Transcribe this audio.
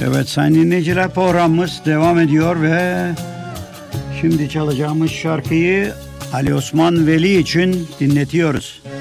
Evet sayın dinleyiciler, programımız devam ediyor ve şimdi çalacağımız şarkıyı Ali Osman Veli için dinletiyoruz.